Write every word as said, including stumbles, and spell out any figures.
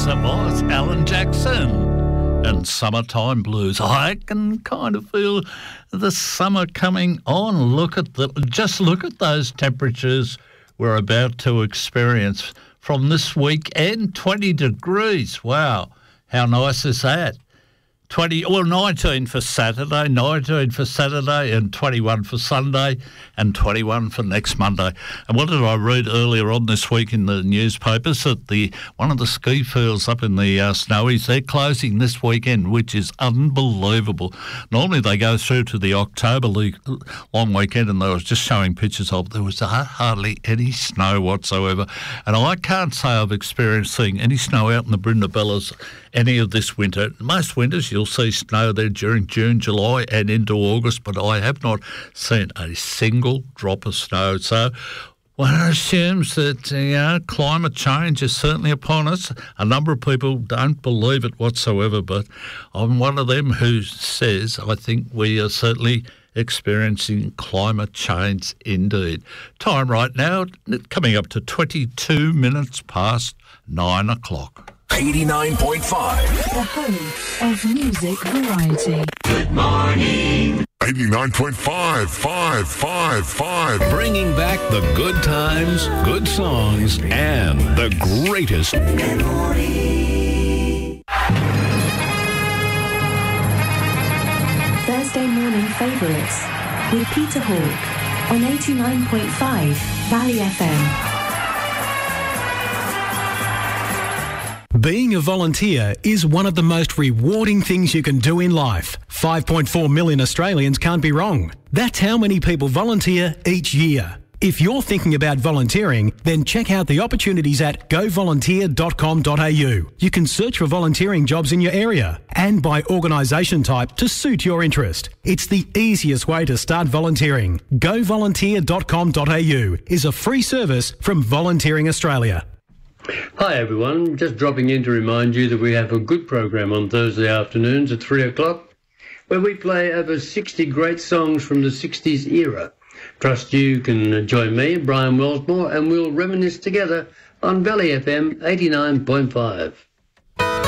it was, Alan Jackson and Summertime Blues. I can kind of feel the summer coming on. Look at the, just look at those temperatures we're about to experience from this weekend. twenty degrees. Wow, how nice is that? twenty, well, nineteen for Saturday, nineteen for Saturday, and twenty-one for Sunday, and twenty-one for next Monday. And what did I read earlier on this week in the newspapers? That the one of the ski fields up in the uh, Snowies, they're closing this weekend, which is unbelievable. Normally they go through to the October long weekend, and they were just showing pictures of, there was hardly any snow whatsoever. And I can't say I've experienced seeing any snow out in the Brindabellas any of this winter. Most winters you'll see snow there during June, July and into August, but I have not seen a single drop of snow. So one assumes that you know, climate change is certainly upon us. A number of people don't believe it whatsoever, but I'm one of them who says I think we are certainly experiencing climate change indeed. Time right now, coming up to twenty-two minutes past nine o'clock. eighty-nine point five. The home of music variety. Good morning. eighty-nine point five, five, five, five. Bringing back the good times, good songs, and the greatest. Good morning. Thursday morning favourites with Peter Hawke on eighty-nine point five Valley F M. Being a volunteer is one of the most rewarding things you can do in life. five point four million Australians can't be wrong. That's how many people volunteer each year. If you're thinking about volunteering, then check out the opportunities at go volunteer dot com dot a u. You can search for volunteering jobs in your area and by organisation type to suit your interest. It's the easiest way to start volunteering. go volunteer dot com dot a u is a free service from Volunteering Australia. Hi everyone, just dropping in to remind you that we have a good program on Thursday afternoons at three o'clock where we play over sixty great songs from the sixties era. Trust you can join me, Brian Wellsmore, and we'll reminisce together on Valley F M eighty-nine point five.